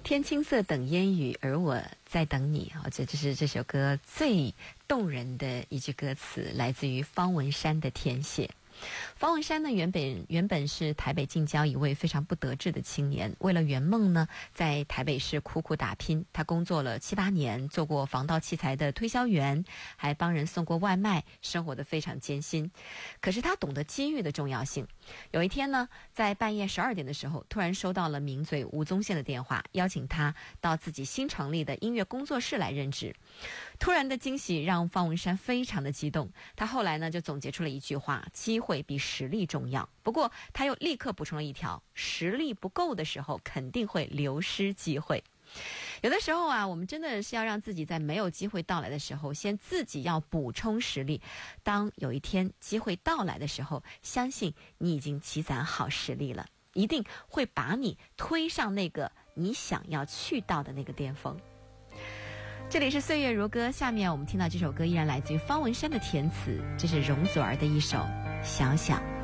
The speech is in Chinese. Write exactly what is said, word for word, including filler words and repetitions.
天青色等烟雨，而我在等你。哦，这这是这首歌最动人的一句歌词，来自于方文山的填写。方文山呢，原本原本是台北近郊一位非常不得志的青年，为了圆梦呢，在台北市苦苦打拼。他工作了七八年，做过防盗器材的推销员，还帮人送过外卖，生活得非常艰辛。可是他懂得机遇的重要性。有一天呢，在半夜十二点的时候，突然收到了名嘴吴宗宪的电话，邀请他到自己新成立的音乐工作室来任职。突然的惊喜让方文山非常的激动，他后来呢就总结出了一句话：机会比实力重要。不过他又立刻补充了一条：实力不够的时候肯定会流失机会。有的时候啊，我们真的是要让自己在没有机会到来的时候，先自己要补充实力。当有一天机会到来的时候，相信你已经积攒好实力了，一定会把你推上那个你想要去到的那个巅峰。这里是岁月如歌，下面我们听到这首歌依然来自于方文山的填词，这是容祖儿的一首《小小》。